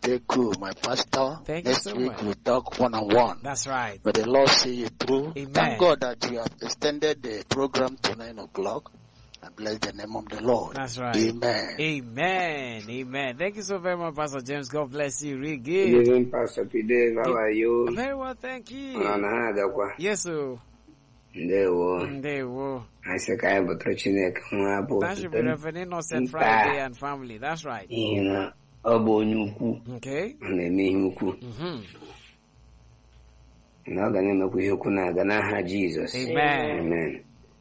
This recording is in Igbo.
stay cool, my pastor. Thank you Next so week much. we'll talk one-on-one. That's right. But the Lord see you through. Amen. Thank God that you have extended the program to 9 o'clock. I bless the name of the Lord. That's right. Amen. Amen. Amen. Thank you so very much, Pastor James. God bless you. Really Good good. evening, Pastor Pide. How are you? Very well, thank you. Anahadakwa. Yes, sir. Ndewo. Ndewo. Aseka butro Chineke nwa abụ That should be Reverend Innocent Mpa. Friday and family. That's right. Ihe na ọ bụ onye ukwu Okay. ọ na-eme ihe ukwu na ọ ga na-emekwa ihe ukwu na-aga n'aha Jizọs. Amen. Amen.